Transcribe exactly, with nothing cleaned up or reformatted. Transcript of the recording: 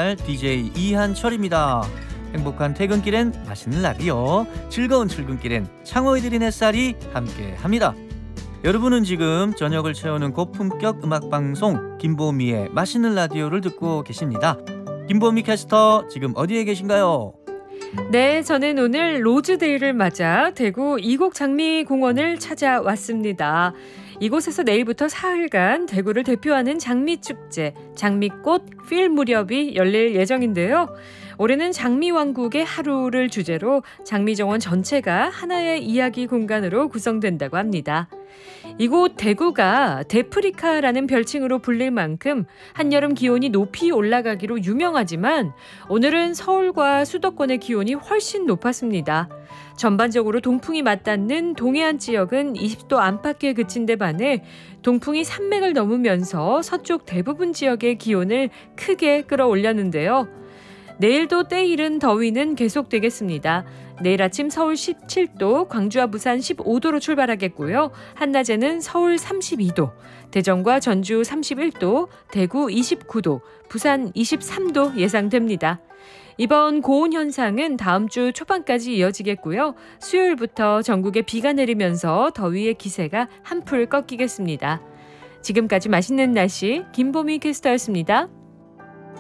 날 디제이 이한철입니다. 행복한 퇴근길엔 맛있는 라디오, 즐거운 출근길엔 창호이 드린 햇살이 함께합니다. 여러분은 지금 저녁을 채우는 고품격 음악방송 김보미의 맛있는 라디오를 듣고 계십니다. 김보미 캐스터 지금 어디에 계신가요? 네, 저는 오늘 로즈데이를 맞아 대구 이곡 장미공원을 찾아왔습니다. 이곳에서 내일부터 사흘간 대구를 대표하는 장미축제, 장미꽃 필 무렵이 열릴 예정인데요. 올해는 장미왕국의 하루를 주제로 장미정원 전체가 하나의 이야기 공간으로 구성된다고 합니다. 이곳 대구가 데프리카라는 별칭으로 불릴 만큼 한여름 기온이 높이 올라가기로 유명하지만 오늘은 서울과 수도권의 기온이 훨씬 높았습니다. 전반적으로 동풍이 맞닿는 동해안 지역은 이십 도 안팎에 그친 데 반해 동풍이 산맥을 넘으면서 서쪽 대부분 지역의 기온을 크게 끌어올렸는데요. 내일도 때이른 더위는 계속되겠습니다. 내일 아침 서울 십칠 도, 광주와 부산 십오 도로 출발하겠고요. 한낮에는 서울 삼십이 도, 대전과 전주 삼십일 도, 대구 이십구 도, 부산 이십삼 도 예상됩니다. 이번 고온 현상은 다음 주 초반까지 이어지겠고요. 수요일부터 전국에 비가 내리면서 더위의 기세가 한풀 꺾이겠습니다. 지금까지 맛있는 날씨 김보미 캐스터였습니다.